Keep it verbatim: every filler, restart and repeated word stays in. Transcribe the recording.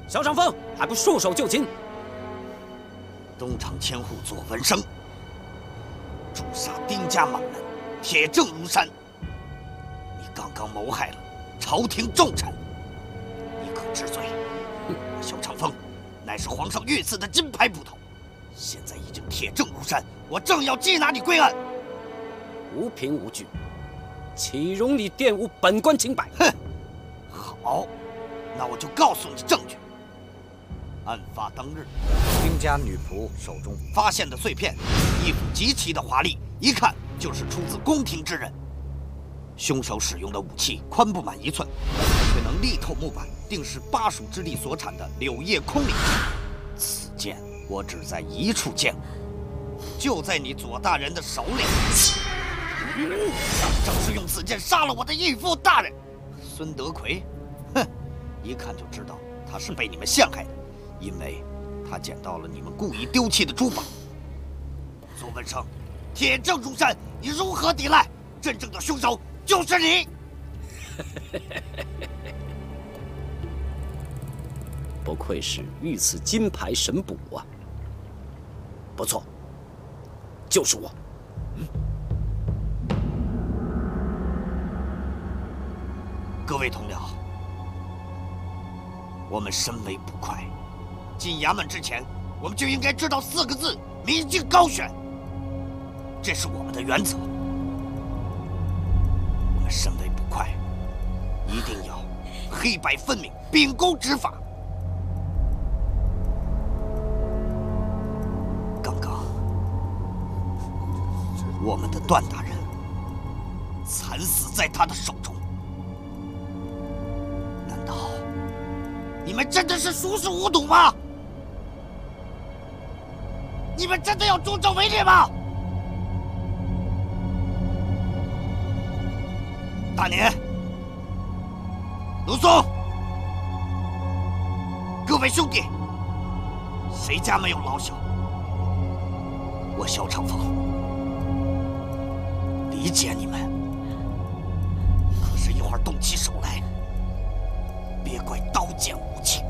小长风还不束手就擒！ 东厂千户左文生，诛杀丁家满门，铁证如山。你刚刚谋害了朝廷重臣，你可知罪？我萧长风乃是皇上御赐的金牌捕头，现在已经铁证如山，我正要缉拿你归案。 无凭无据，岂容你玷污本官清白？ 哼！好，那我就告诉你证据。案发当日，丁家女仆手中发现的碎片，衣服极其的华丽，一看就是出自宫廷之人。凶手使用的武器宽不满一寸，却能力透木板，定是巴蜀之地所产的柳叶空灵剑。此剑我只在一处见过，就在你左大人的手里。正是用此剑杀了我的义父大人孙德奎。哼，一看就知道他是被你们陷害的，因为他捡到了你们故意丢弃的珠宝。左文生，铁证如山，你如何抵赖？真正的凶手就是你！ 不愧是御赐金牌神捕啊！不错，就是我。嗯、 各位同僚，我们身为捕快，进衙门之前，我们就应该知道四个字：明镜高悬。这是我们的原则。我们身为捕快，一定要黑白分明，秉公执法。刚刚，我们的段大人惨死在他的手中。难道你们真的是熟视无睹吗？你们真的要助纣为虐吗？大年、卢松，各位兄弟，谁家没有老小？我萧长风理解你们，可是，一会儿动起手来，别怪刀剑无情。